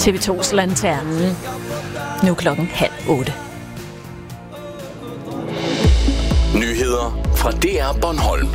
TV2's Lanternen. Nu 7:30. Nyheder fra DR Bornholm.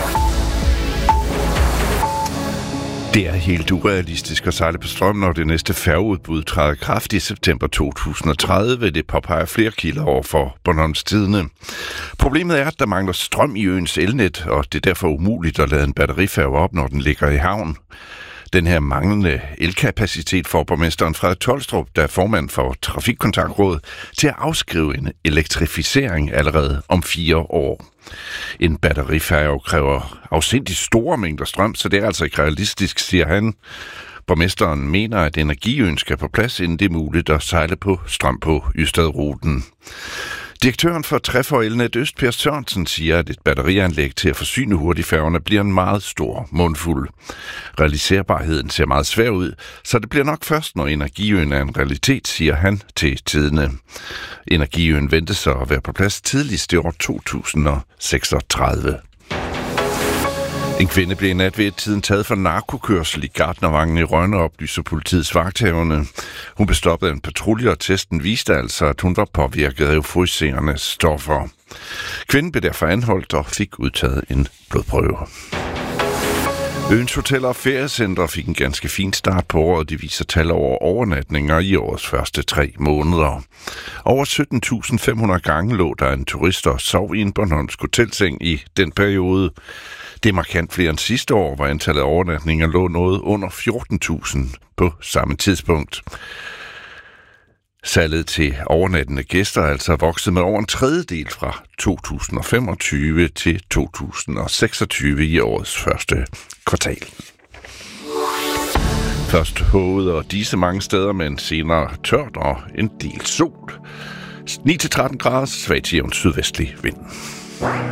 Det er helt urealistisk at sejle på strøm, når det næste færgeudbud træder i kraft i september 2030. Det påpeger flere kilder over for Bornholms Tidende. Problemet er, at der mangler strøm i øens elnet, og det er derfor umuligt at lade en batterifærge op, når den ligger i havn. Den her manglende elkapacitet får borgmesteren Frederik Tolstrup, der er formand for Trafikkontaktrådet, til at afskrive en elektrificering allerede om 4 år. En batterifærge kræver afsindigt store mængder strøm, så det er altså ikke realistisk, siger han. Borgmesteren mener, at energiøen skal på plads, inden det er muligt at sejle på strøm på Ystadruten. Direktøren for Trefor Elnet Øst, Per Sørensen, siger, at et batterianlæg til at forsyne hurtigfærgerne bliver en meget stor mundfuld. Realiserbarheden ser meget svær ud, så det bliver nok først, når energiøen er en realitet, siger han til Tidende. Energiøen ventes så at være på plads tidligst i år 2036. En kvinde blev i nat ved tiden taget for narkokørsel i Gartnervangen i Rønne, oplyser politiets vagthavende. Hun blev stoppet af en patrulje, og testen viste altså, at hun var påvirket af euforiserende stoffer. Kvinden blev derfor anholdt og fik udtaget en blodprøve. Øens hoteller og feriecentre fik en ganske fin start på året. De viser tal over overnatninger i årets første 3 måneder. Over 17.500 gange lå der en turist og sov i en bornholmsk hotelseng i den periode. Det er markant flere end sidste år, hvor antallet af overnatninger lå noget under 14.000 på samme tidspunkt. Salget til overnattende gæster er altså vokset med over en tredjedel fra 2025 til 2026 i årets første kvartal. Først håget og disse mange steder, men senere tørt og en del sol. 9-13 grader, svag til jævn sydvestlig vind.